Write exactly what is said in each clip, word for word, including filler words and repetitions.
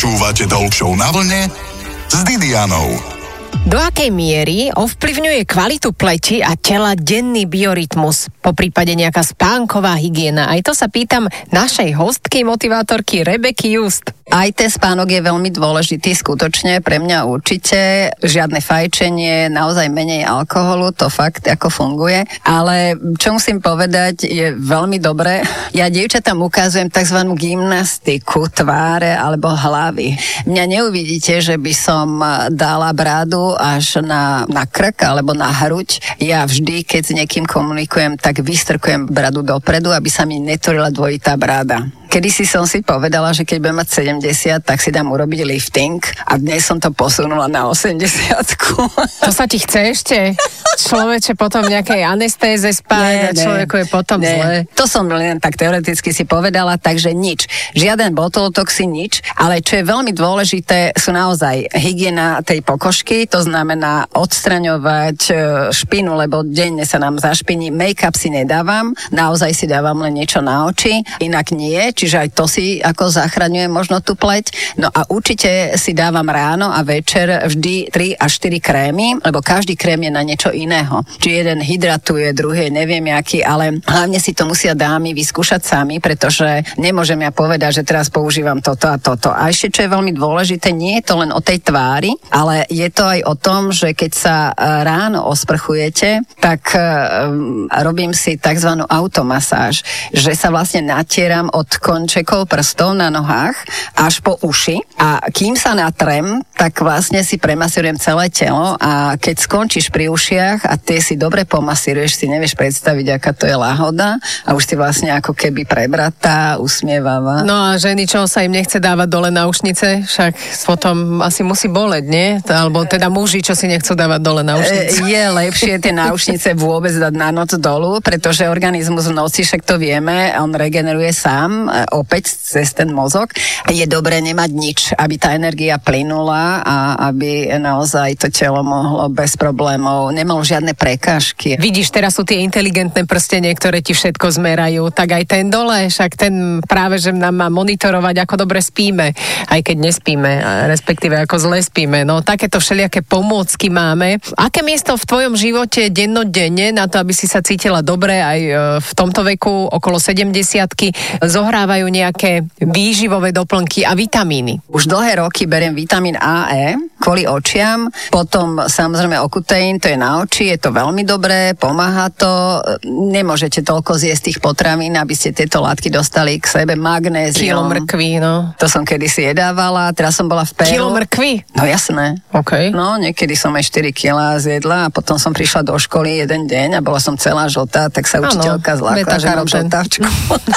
Počúvate Talk Show na vlne s Didianou. Do akej miery ovplyvňuje kvalitu pleti a tela denný biorytmus, po prípade nejaká spánková hygiena? Aj to sa pýtam našej hostky, motivátorky Rebeky Just. Aj ten spánok je veľmi dôležitý, skutočne, pre mňa určite. Žiadne fajčenie, naozaj menej alkoholu, to fakt ako funguje. Ale čo musím povedať, je veľmi dobré. Ja dievčatám ukazujem tzv. Gymnastiku tváre alebo hlavy. Mňa neuvidíte, že by som dala bradu až na, na krk alebo na hruď. Ja vždy, keď s niekým komunikujem, tak vystrkujem bradu dopredu, aby sa mi netvorila dvojitá brada. Kedysi som si povedala, že keď budem mať sedemdesiat, tak si dám urobiť lifting a dnes som to posunula na osemdesiatku. To sa ti chce ešte? Človeče potom v nejakej anestéze spáť a človeku je potom nie. Zle. To som len tak teoreticky si povedala, takže nič. Žiaden bototoxin, nič, ale čo je veľmi dôležité, sú naozaj hygiena tej pokožky, to znamená odstraňovať špinu, lebo denne sa nám zašpiní. Make-up si nedávam, naozaj si dávam len niečo na oči, inak nie, čiže aj to si ako zachraňuje možno tú pleť. No a určite si dávam ráno a večer vždy tri až štyri krémy, lebo každý krém je na niečo iného. Či jeden hydratuje, druhý neviem aký, ale hlavne si to musia dámy vyskúšať sami, pretože nemôžem ja povedať, že teraz používam toto a toto. A ešte čo je veľmi dôležité, nie je to len o tej tvári, ale je to aj o tom, že keď sa ráno osprchujete, tak um, robím si tzv. Automasáž, že sa vlastne natieram od končekov prstov na nohách až po uši a kým sa natrem, tak vlastne si premasírujem celé telo a keď skončíš pri ušiach a tie si dobre pomasíruješ, si nevieš predstaviť, aká to je láhoda a už si vlastne ako keby prebratá, usmievavá. No a ženy, čo sa im nechce dávať dole náušnice, však potom asi musí boleť, nie? Alebo teda muži, čo si nechcú dávať dole náušnice. Je lepšie tie náušnice vôbec dať na noc dolu, pretože organizmus v noci, však to vieme, on regeneruje sám, opäť cez ten mozog. Je dobré nemať nič, aby tá energia plynula a aby naozaj to telo mohlo bez problémov, nemalo žiadne prekážky. Vidíš, teraz sú tie inteligentné prstenie, ktoré ti všetko zmerajú, tak aj ten dole, však ten práve, že nám má monitorovať, ako dobre spíme, aj keď nespíme, respektíve ako zle spíme. No takéto všelijaké pomôcky máme. Aké miesto v tvojom živote dennodenne na to, aby si sa cítila dobre aj v tomto veku, okolo sedemdesiatky, zohrávajú nejaké výživové doplnky a vitamíny? Už dlhé roky beriem vitamín A, E kvôli očiam, potom samozrejme okuteín, to je na oči, je to veľmi dobré, pomáha to, nemôžete toľko zjesť tých potravín, aby ste tieto látky dostali k sebe, magnézium. Kilo mrkví, no. To som kedysi jedávala, teraz som bola v Peru. Kilo mrkví? No jasné. Okay. No, niekedy som aj štyri kilá zjedla a potom som prišla do školy jeden deň a bola som celá žltá, tak sa učiteľka zlákla, že mám žltáčku.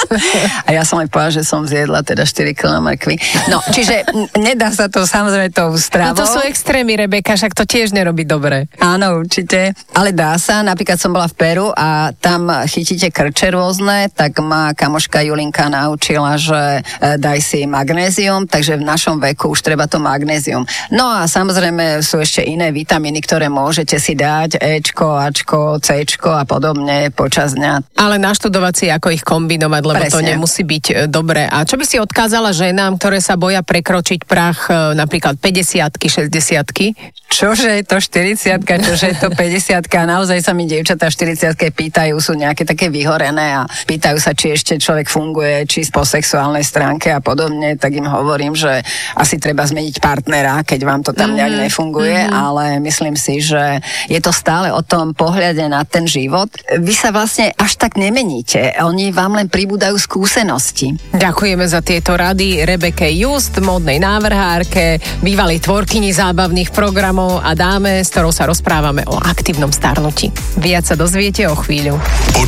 A ja som aj povedala, že som zjedla teda štyri kilá mrkví. No, čiže nedá sa to samozrejme tou stravou. No to sú extrémy, Rebeka, však to tiež nerobí dobre. Áno, určite. Ale dá sa. Napríklad som bola v Peru a tam chytíte krče rôzne, tak ma kamoška Julinka naučila, že daj si magnézium, takže v našom veku už treba to magnézium. No a samozrejme sú ešte iné vitamíny, ktoré môžete si dať, Ečko, Ačko, Cčko a podobne počas dňa. Ale naštudovať si, ako ich kombinovať, lebo Presne. To nemusí byť dobré. A čo by si odkázala ženám, ktoré sa boja prekročiť prach napríklad päťdesiatky, šesťdesiatky? Čože je to štyridsiatka, čože je to päťdesiatka. Naozaj sa mi dievčatá v štyridsiatke pýtajú, sú nejaké také vyhorené a pýtajú sa, či ešte človek funguje, či po sexuálnej stránke a podobne, tak im hovorím, že asi treba zmeniť partnera, keď vám to tam nejak nefunguje, mm-hmm. ale myslím si, že je to stále o tom pohľade na ten život. Vy sa vlastne až tak nemeníte, oni vám len pribúdajú skúsenosti. Ďakujeme za tieto rady Rebeke Just, módnej návrhárke, bývalej tvorkyni zábavných programov a dáme, s ktorou sa rozprávame o aktívnom starnutí. Viac sa dozviete o chvíľu.